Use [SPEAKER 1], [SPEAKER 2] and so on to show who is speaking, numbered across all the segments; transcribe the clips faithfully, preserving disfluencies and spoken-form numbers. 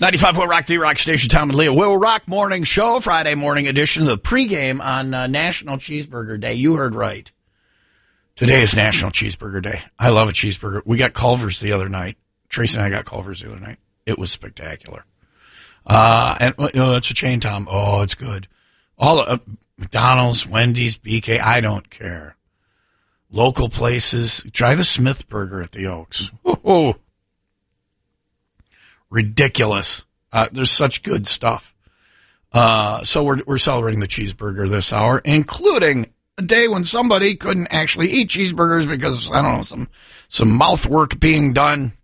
[SPEAKER 1] ninety-five Will Rock, the Rock Station, Tom and Leah. Will Rock Morning Show, Friday morning edition of the pregame on uh, National Cheeseburger Day. You heard right. Today is National Cheeseburger Day. I love a cheeseburger. We got Culver's the other night. Tracy and I got Culver's the other night. It was spectacular. Uh, and you know, it's a chain, Tom. Oh, it's good. All uh, McDonald's, Wendy's, B K, I don't care. Local places. Try the Smith Burger at the Oaks. Oh, ridiculous. Uh, there's such good stuff. Uh, so we're we're celebrating the cheeseburger this hour, including a day when somebody couldn't actually eat cheeseburgers because, I don't know, some some mouth work being done.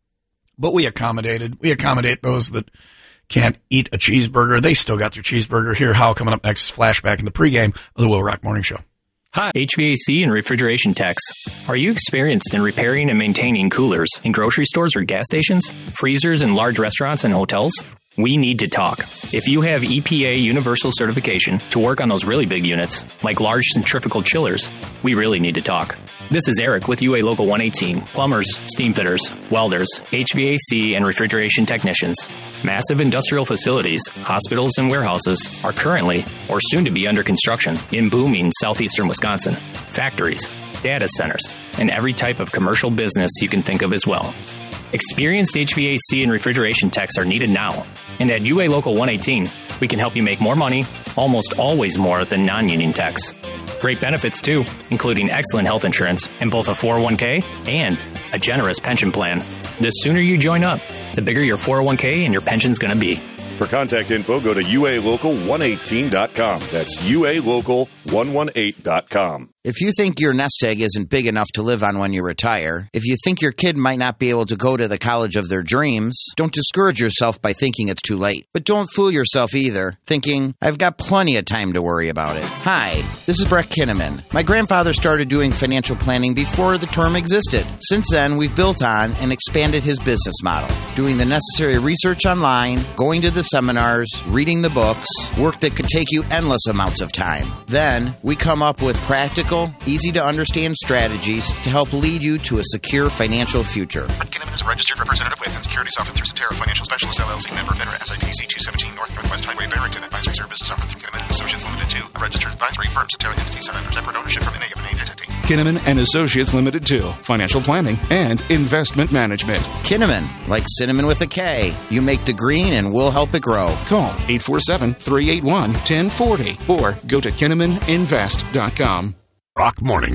[SPEAKER 1] But we accommodated. We accommodate those that can't eat a cheeseburger. They still got their cheeseburger. Here, how coming up next is flashback in the pregame of the Will Rock Morning Show.
[SPEAKER 2] Hi, H V A C and refrigeration techs. Are you experienced in repairing and maintaining coolers in grocery stores or gas stations, freezers in large restaurants and hotels? We need to talk. If you have E P A universal certification to work on those really big units, like large centrifugal chillers, we really need to talk. This is Eric with U A Local one eighteen. Plumbers, steam fitters, welders, H V A C, and refrigeration technicians. Massive industrial facilities, hospitals, and warehouses are currently or soon to be under construction in booming southeastern Wisconsin. Factories, data centers, and every type of commercial business you can think of as well. Experienced H V A C and refrigeration techs are needed now. And at U A Local one eighteen, we can help you make more money, almost always more than non-union techs. Great benefits, too, including excellent health insurance and both a four oh one k and a generous pension plan. The sooner you join up, the bigger your four oh one k and your pension's going to be.
[SPEAKER 3] For contact info, go to U A local one eighteen dot com. That's U A local one eighteen dot com.
[SPEAKER 4] If you think your nest egg isn't big enough to live on when you retire, if you think your kid might not be able to go to the college of their dreams, don't discourage yourself by thinking it's too late. But don't fool yourself either, thinking, I've got plenty of time to worry about it. Hi, this is Brett Kinnaman. My grandfather started doing financial planning before the term existed. Since then, we've built on and expanded his business model, doing the necessary research online, going to the seminars, reading the books, work that could take you endless amounts of time. Then, we come up with practical, easy-to-understand strategies to help lead you to a secure financial future.
[SPEAKER 5] Kinnaman is a registered representative with and securities offered through Cetera Financial Specialists, L L C, member FINRA, S I P C two seventeen North Northwest Highway, Barrington. Advisory services offered through Kinnaman Associates Limited two, a registered advisory firm. Cetera entities are under separate ownership from N A of an entity.
[SPEAKER 6] Kinnaman and Associates Limited two, financial planning and investment management.
[SPEAKER 4] Kinnaman, like cinnamon with a K. You make the green and we'll help it grow.
[SPEAKER 6] Call eight four seven, three eight one, one zero four zero or go to kinnaman invest dot com.
[SPEAKER 7] Rock Morning